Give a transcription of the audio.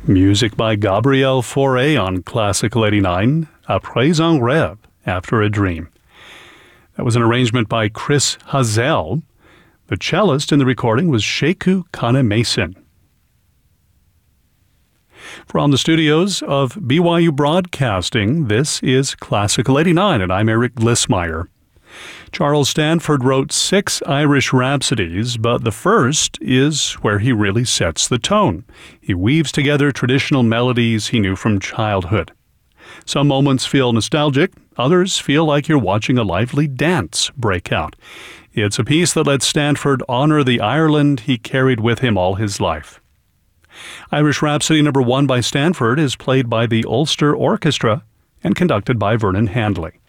Music by Gabriel Fauré on Classical 89, Après un rêve, After a Dream. That was an arrangement by Chris Hazel. The cellist in the recording was Sheku Kane-Mason. From the studios of BYU Broadcasting, this is Classical 89, and I'm Eric Glissmeyer. Charles Stanford wrote 6 Irish rhapsodies, but the first is where he really sets the tone. He weaves together traditional melodies he knew from childhood. Some moments feel nostalgic, others feel like you're watching a lively dance break out. It's a piece that lets Stanford honor the Ireland he carried with him all his life. Irish Rhapsody No. 1 by Stanford is played by the Ulster Orchestra and conducted by Vernon Handley.